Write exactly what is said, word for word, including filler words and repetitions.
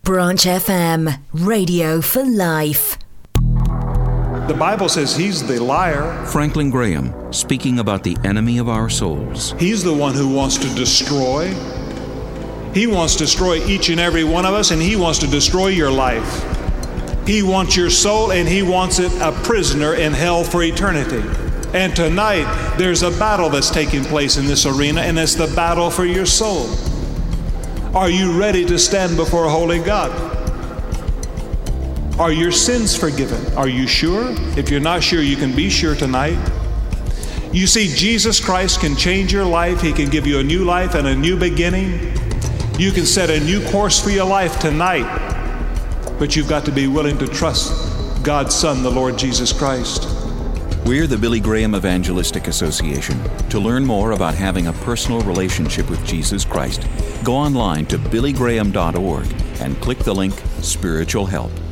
Branch F M, radio for life. The Bible says he's the liar. Franklin Graham, speaking about the enemy of our souls. He's the one who wants to destroy. He wants to destroy each and every one of us, and he wants to destroy your life. He wants your soul, and he wants it a prisoner in hell for eternity. And tonight, there's a battle that's taking place in this arena, and it's the battle for your soul. Are you ready to stand before a holy God? Are your sins forgiven? Are you sure? If you're not sure, you can be sure tonight. You see, Jesus Christ can change your life. He can give you a new life and a new beginning. You can set a new course for your life tonight. But you've got to be willing to trust God's Son, the Lord Jesus Christ. We're the Billy Graham Evangelistic Association. To learn more about having a personal relationship with Jesus Christ, go online to billy graham dot org and click the link Spiritual Help.